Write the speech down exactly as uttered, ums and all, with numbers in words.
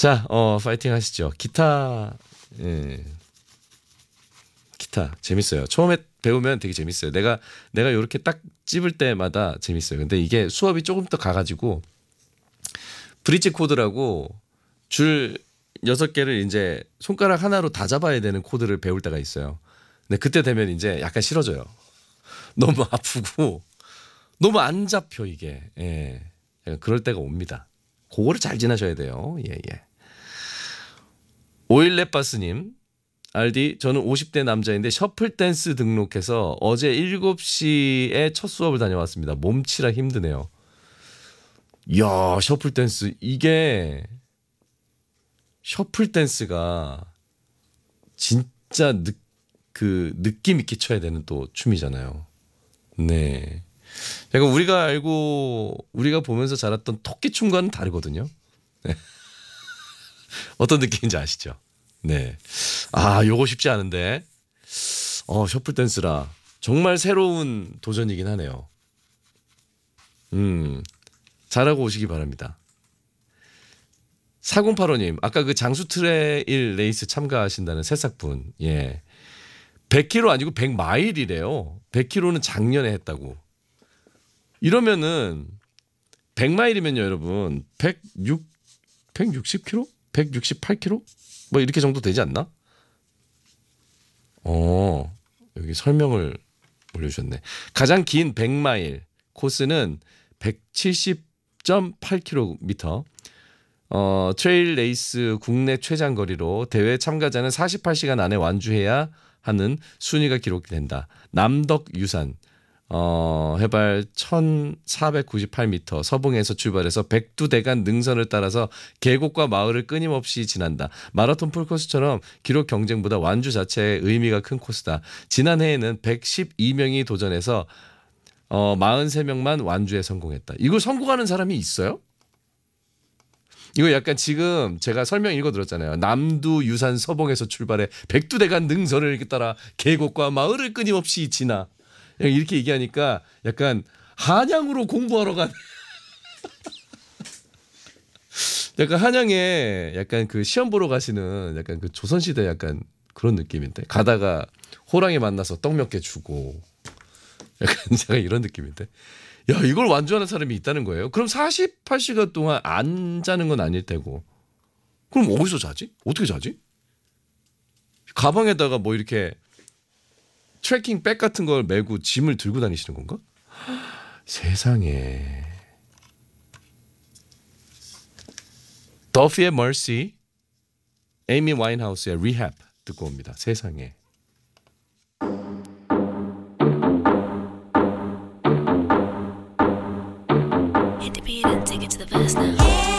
자, 어, 파이팅 하시죠. 기타, 예, 기타 재밌어요. 처음에 배우면 되게 재밌어요. 내가 내가 이렇게 딱 찝을 때마다 재밌어요. 근데 이게 수업이 조금 더 가가지고 브릿지 코드라고 줄 여섯 개를 이제 손가락 하나로 다 잡아야 되는 코드를 배울 때가 있어요. 근데 그때 되면 이제 약간 싫어져요. 너무 아프고 너무 안 잡혀 이게. 예, 약간 그럴 때가 옵니다. 그거를 잘 지나셔야 돼요. 예, 예. 오일렛바스님, 알디, 저는 오십 대 남자인데 셔플 댄스 등록해서 어제 일곱 시에 첫 수업을 다녀왔습니다. 몸치라 힘드네요. 이야, 셔플 댄스. 이게 셔플 댄스가 진짜 느, 그 느낌 있게 춰야 되는 또 춤이잖아요. 네. 약간 우리가 알고 우리가 보면서 자랐던 토끼춤과는 다르거든요. 네. 어떤 느낌인지 아시죠? 네. 아, 요거 쉽지 않은데. 어, 셔플 댄스라 정말 새로운 도전이긴 하네요. 음, 잘하고 오시기 바랍니다. 사공팔오님, 아까 그 장수 트레일 레이스 참가하신다는 새싹분, 예. 백 킬로미터 아니고 백 마일이래요. 백 킬로미터는 작년에 했다고. 이러면은 백 마일이면요, 여러분. 백육, 백육십 킬로미터? 백육십팔 킬로미터? 뭐 이렇게 정도 되지 않나? 어, 여기 설명을 올려주셨네. 가장 긴 백 마일 코스는 백칠십 점 팔 킬로미터. 어, 트레일 레이스 국내 최장 거리로 대회 참가자는 사십팔 시간 안에 완주해야 하는 순위가 기록된다. 남덕 유산 어, 해발 천사백구십팔 미터 서봉에서 출발해서 백두대간 능선을 따라서 계곡과 마을을 끊임없이 지난다. 마라톤 풀코스처럼 기록 경쟁보다 완주 자체의 의미가 큰 코스다. 지난해에는 백십이 명이 도전해서 어, 사십삼 명만 완주에 성공했다. 이걸 성공하는 사람이 있어요? 이거 약간 지금 제가 설명 읽어드렸잖아요. 남두 유산 서봉에서 출발해 백두대간 능선을 이렇게 따라 계곡과 마을을 끊임없이 지나. 이렇게 얘기하니까 약간 한양으로 공부하러 간 약간 한양에 약간 그 시험 보러 가시는 약간 그 조선시대 약간 그런 느낌인데 가다가 호랑이 만나서 떡 몇 개 주고 약간 제가 이런 느낌인데 야 이걸 완주하는 사람이 있다는 거예요. 그럼 사십팔 시간 동안 안 자는 건 아닐 테고 그럼 어디서 자지? 어떻게 자지? 가방에다가 뭐 이렇게 트래킹 백 같은 걸 메고 짐을 들고 다니시는 건가? 세상에. 더피의 Mercy, 에이미 와인하우스의 Rehab 듣고 옵니다. 세상에. Hit the beat and take it to the verse now.